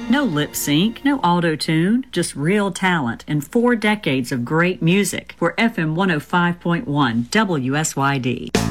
No lip sync, no auto tune, just real talent and 4 decades of great music. We're FM 105.1 WSYD.